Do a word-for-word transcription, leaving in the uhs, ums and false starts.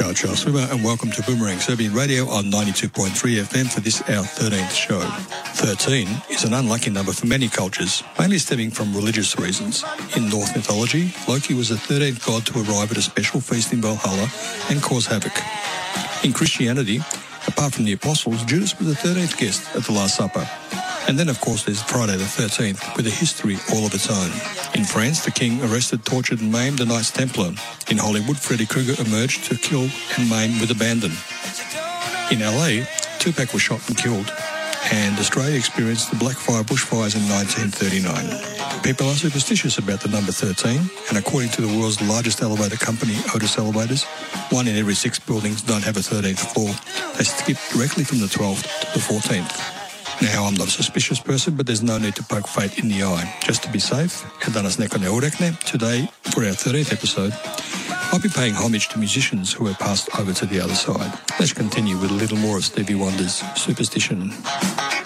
Ciao, ciao, Suba, and welcome to Boomerang Serbian Radio on ninety-two point three F M for this, our thirteenth show. thirteen is an unlucky number for many cultures, mainly stemming from religious reasons. In Norse mythology, Loki was the thirteenth god to arrive at a special feast in Valhalla and cause havoc. In Christianity, apart from the apostles, Judas was the thirteenth guest at the Last Supper. And then, of course, there's Friday the thirteenth, with a history all of its own. In France, the king arrested, tortured and maimed the Knights Templar. In Hollywood, Freddy Krueger emerged to kill and maim with abandon. In L A, Tupac was shot and killed. And Australia experienced the Blackfire bushfires in nineteen thirty-nine. People are superstitious about the number thirteen, and according to the world's largest elevator company, Otis Elevators, one in every six buildings don't have a thirteenth floor. They skip directly from the twelfth to the fourteenth. Now, I'm not a suspicious person, but there's no need to poke fate in the eye. Just to be safe, and danas neko ne urekne, today, for our thirteenth episode, I'll be paying homage to musicians who have passed over to the other side. Let's continue with a little more of Stevie Wonder's Superstition.